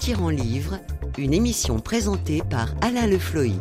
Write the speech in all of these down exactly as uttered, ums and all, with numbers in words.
Partir en livre, une émission présentée par Alain Le Floïc.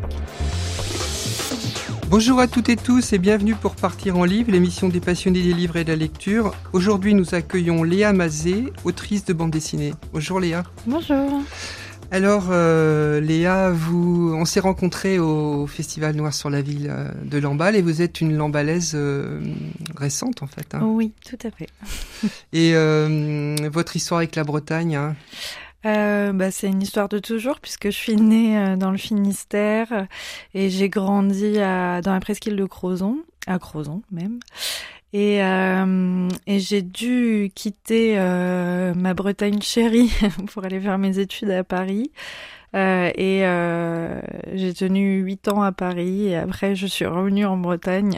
Bonjour à toutes et tous et bienvenue pour Partir en livre, l'émission des passionnés des livres et de la lecture. Aujourd'hui, nous accueillons Léa Mazet, autrice de bande dessinée. Bonjour Léa. Bonjour. Alors euh, Léa, vous, on s'est rencontrés au Festival Noir sur la ville de Lamballe et vous êtes une Lambalaise euh, récente en fait. Hein. Oui, tout à fait. Et euh, votre histoire avec la Bretagne hein. Euh, bah, c'est une histoire de toujours puisque je suis née euh, dans le Finistère et j'ai grandi à, dans la presqu'île de Crozon, à Crozon même. Et, euh, et j'ai dû quitter euh, ma Bretagne chérie pour aller faire mes études à Paris. Euh, et euh, j'ai tenu huit ans à Paris et après je suis revenue en Bretagne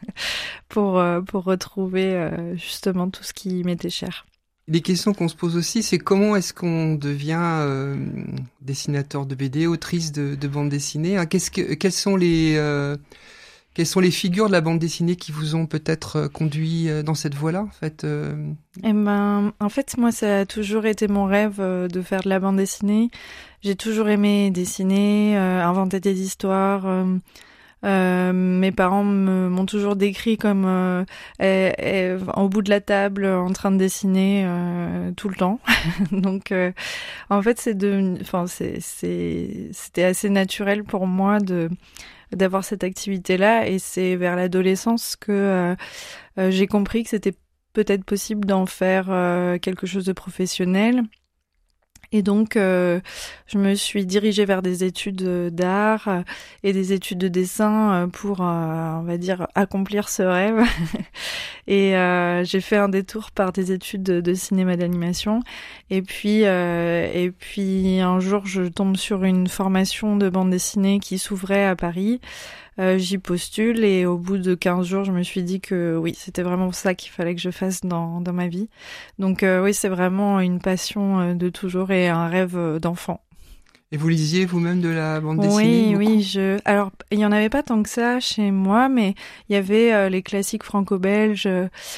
pour, euh, pour retrouver euh, justement tout ce qui m'était cher. Les questions qu'on se pose aussi, c'est comment est-ce qu'on devient euh, dessinateur de B D, autrice de, de bande dessinée hein. Qu'est-ce que, quelles sont les, euh, quelles sont les figures de la bande dessinée qui vous ont peut-être conduit dans cette voie-là, en fait euh... Eh ben, en fait, moi, ça a toujours été mon rêve euh, de faire de la bande dessinée. J'ai toujours aimé dessiner, euh, inventer des histoires. Euh, Euh, mes parents me, m'ont toujours décrit comme euh, eh, eh, au bout de la table en train de dessiner euh, tout le temps. Donc euh, en fait c'est de enfin c'est c'est c'était assez naturel pour moi de d'avoir cette activité là et c'est vers l'adolescence que euh, euh, j'ai compris que c'était peut-être possible d'en faire euh, quelque chose de professionnel. Et donc, euh, je me suis dirigée vers des études d'art et des études de dessin pour, euh, on va dire, accomplir ce rêve. Et euh, j'ai fait un détour par des études de, de cinéma d'animation. Et puis, euh, et puis un jour, je tombe sur une formation de bande dessinée qui s'ouvrait à Paris. Euh, j'y postule et au bout de quinze jours, je me suis dit que oui, c'était vraiment ça qu'il fallait que je fasse dans, dans ma vie. Donc euh, oui, c'est vraiment une passion de toujours et un rêve d'enfant. Et vous lisiez vous-même de la bande dessinée? Oui, oui. Je... Alors, il y en avait pas tant que ça chez moi, mais il y avait euh, les classiques franco-belges,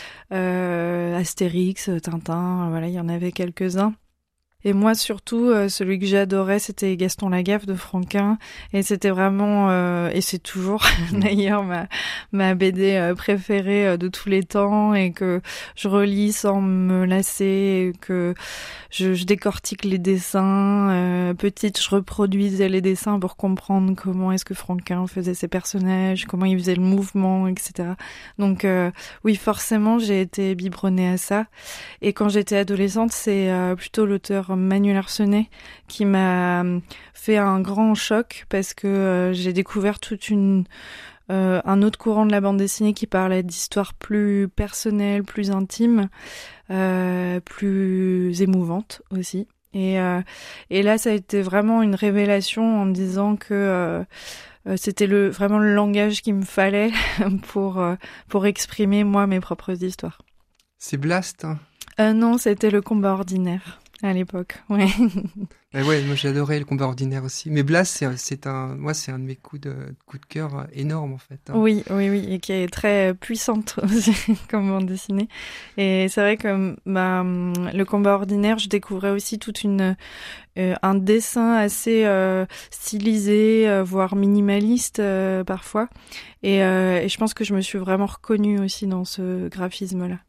euh, Astérix, Tintin, voilà, il y en avait quelques-uns. Et moi, surtout, euh, celui que j'adorais, c'était Gaston Lagaffe de Franquin. Et c'était vraiment, euh, et c'est toujours d'ailleurs ma, ma B D euh, préférée euh, de tous les temps et que je relis sans me lasser, et que je, je décortique les dessins. Euh, petite, je reproduisais les dessins pour comprendre comment est-ce que Franquin faisait ses personnages, comment il faisait le mouvement, et cetera. Donc euh, oui, forcément, j'ai été biberonnée à ça. Et quand j'étais adolescente, c'est euh, plutôt l'auteur Manuel Arsenet qui m'a fait un grand choc parce que euh, j'ai découvert toute une euh, un autre courant de la bande dessinée qui parlait d'histoires plus personnelles, plus intimes, euh, plus émouvantes aussi. Et euh, et là, ça a été vraiment une révélation en me disant que euh, c'était le vraiment le langage qu'il me fallait pour euh, pour exprimer moi mes propres histoires. C'est Blast. Hein. Euh, non, c'était Le Combat ordinaire. À l'époque, ouais. Mais ouais, moi j'adorais Le Combat ordinaire aussi. Mais Blast, c'est, c'est un, moi c'est un de mes coups de, coups de cœur énorme en fait. Hein. Oui, oui, oui, et qui est très puissante aussi comme bande dessinée. Et c'est vrai que bah, Le Combat ordinaire, je découvrais aussi toute une euh, un dessin assez euh, stylisé, euh, voire minimaliste euh, parfois. Et, euh, et je pense que je me suis vraiment reconnue aussi dans ce graphisme-là.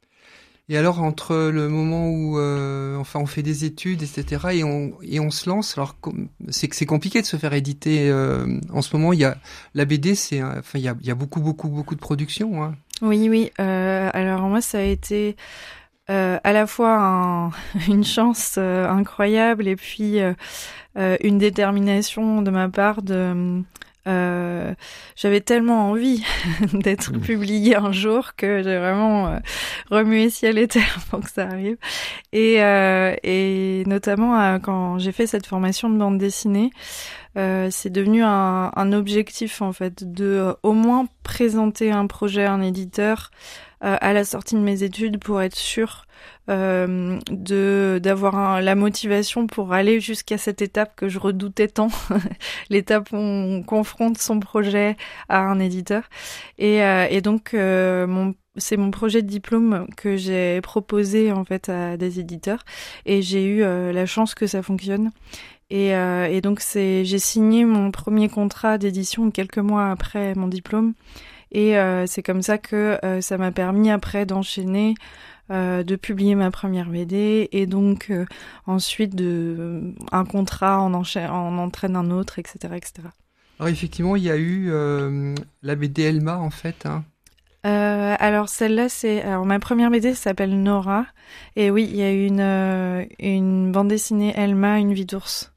Et alors, entre le moment où, euh, enfin, on fait des études, et cetera, et on et on se lance, alors c'est que c'est compliqué de se faire éditer. Euh, en ce moment, il y a la B D, c'est, enfin, il y a il y a beaucoup beaucoup beaucoup de production. Hein. Oui, oui. Euh, alors moi, ça a été euh, à la fois un, une chance euh, incroyable et puis euh, euh, une détermination de ma part de Euh, j'avais tellement envie d'être mmh. publiée un jour que j'ai vraiment euh, remué ciel et terre pour que ça arrive. Et, euh, et notamment euh, quand j'ai fait cette formation de bande dessinée, euh, c'est devenu un, un objectif en fait de euh, au moins présenter un projet à un éditeur euh, à la sortie de mes études pour être sûre euh, de d'avoir un, la motivation pour aller jusqu'à cette étape que je redoutais tant, l'étape où on confronte son projet à un éditeur. Et, euh, et donc euh, mon c'est mon projet de diplôme que j'ai proposé en fait à des éditeurs et j'ai eu euh, la chance que ça fonctionne. Et, euh, et donc c'est, j'ai signé mon premier contrat d'édition quelques mois après mon diplôme. Et euh, c'est comme ça que euh, ça m'a permis après d'enchaîner, euh, de publier ma première B D et donc euh, ensuite de euh, un contrat en, encha- en entraîne un autre, et cetera, et cetera. Alors effectivement, il y a eu euh, la B D Elma en fait. Hein. Euh, alors celle-là, c'est alors ma première B D s'appelle Nora et oui, il y a eu une euh, une bande dessinée Elma, une vie d'ours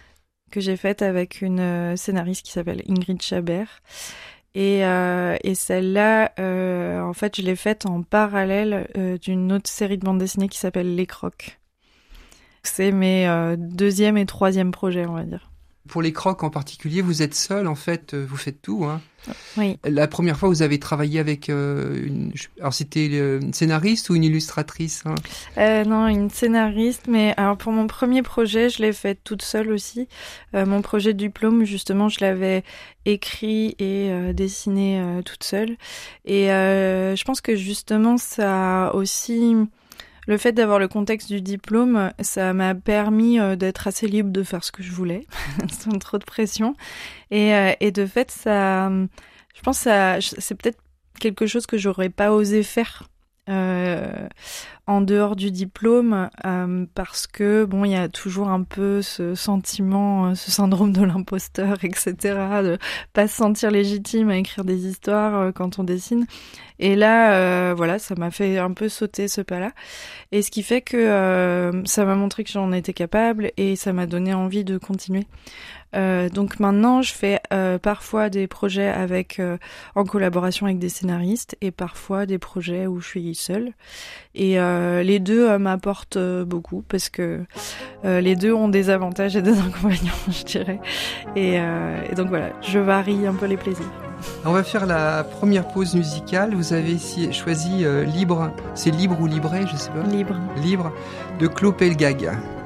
que j'ai faite avec une euh, scénariste qui s'appelle Ingrid Chabert. Et, euh, et celle-là, euh, en fait, je l'ai faite en parallèle euh, d'une autre série de bandes dessinées qui s'appelle Les Crocs. C'est mes euh, deuxième et troisième projets, on va dire. Pour les crocs en particulier, vous êtes seul, en fait, vous faites tout. Hein. Oui. La première fois, vous avez travaillé avec euh, une... Alors, c'était une scénariste ou une illustratrice hein euh, Non, une scénariste. Mais alors pour mon premier projet, je l'ai fait toute seule aussi. Euh, mon projet de diplôme, justement, je l'avais écrit et euh, dessiné euh, toute seule. Et euh, je pense que justement, ça a aussi... Le fait d'avoir le contexte du diplôme, ça m'a permis euh, d'être assez libre de faire ce que je voulais, sans trop de pression. Et, euh, et de fait, ça, je pense que ça, c'est peut-être quelque chose que j'aurais pas osé faire euh, en dehors du diplôme, euh, parce que bon, il y a toujours un peu ce sentiment, ce syndrome de l'imposteur, et cetera, de pas se sentir légitime à écrire des histoires euh, quand on dessine. Et là, euh, voilà, ça m'a fait un peu sauter ce pas-là. Et ce qui fait que euh, ça m'a montré que j'en étais capable et ça m'a donné envie de continuer. Euh, donc maintenant, je fais euh, parfois des projets avec, euh, en collaboration avec des scénaristes et parfois des projets où je suis seule. Et euh, les deux euh, m'apportent euh, beaucoup parce que euh, les deux ont des avantages et des inconvénients, je dirais. Et, euh, et donc voilà, je varie un peu les plaisirs. On va faire la première pause musicale. Vous avez ici choisi euh, Libre. C'est Libre ou Libret, je sais pas. Libre. Libre de Claude Pelgag.